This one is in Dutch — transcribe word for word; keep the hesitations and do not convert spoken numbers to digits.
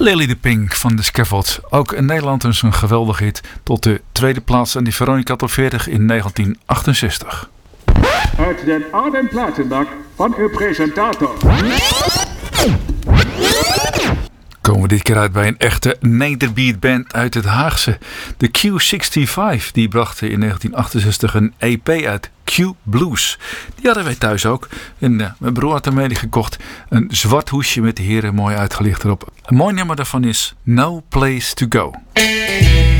Lily de Pink van de Scaffolds. Ook in Nederland is een geweldig hit. Tot de tweede plaats aan die Veronica Top veertig in negentien achtenzestig. Uit den oude platenbak van uw presentator. Komen we dit keer uit bij een echte nederbeat band uit het Haagse. De Q vijfenzestig, die brachten in negentien achtenzestig een E P uit, Q Blues. Die hadden wij thuis ook. En uh, mijn broer had ermee gekocht. Een zwart hoesje met de heren mooi uitgelicht erop. Een mooi nummer daarvan is No Place to Go.